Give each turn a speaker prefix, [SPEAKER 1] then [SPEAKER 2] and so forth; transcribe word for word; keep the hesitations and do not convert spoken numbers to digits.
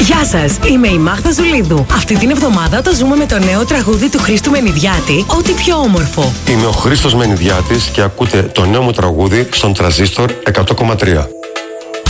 [SPEAKER 1] Γεια σας, είμαι η Μάγδα Ζουλίδου. Αυτή την εβδομάδα το ζούμε με το νέο τραγούδι του Χρήστου Μενιδιάτη, Ό,τι πιο όμορφο.
[SPEAKER 2] Είμαι ο Χρήστος Μενιδιάτης και ακούτε το νέο μου τραγούδι στον Τρανζίστορ εκατό κόμμα τρία.